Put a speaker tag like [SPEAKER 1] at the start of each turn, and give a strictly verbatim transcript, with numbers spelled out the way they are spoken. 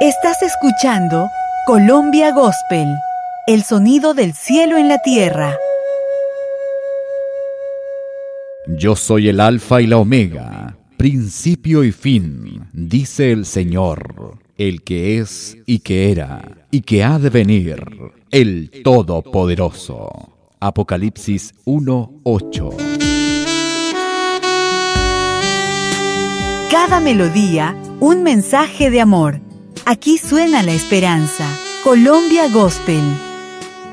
[SPEAKER 1] Estás escuchando Colombia Gospel, el sonido del cielo en la tierra.
[SPEAKER 2] Yo soy el Alfa y la Omega, principio y fin, dice el Señor, el que es y que era y que ha de venir, el Todopoderoso. Apocalipsis uno ocho.
[SPEAKER 1] Cada melodía, un mensaje de amor. Aquí suena la esperanza. Colombia Gospel.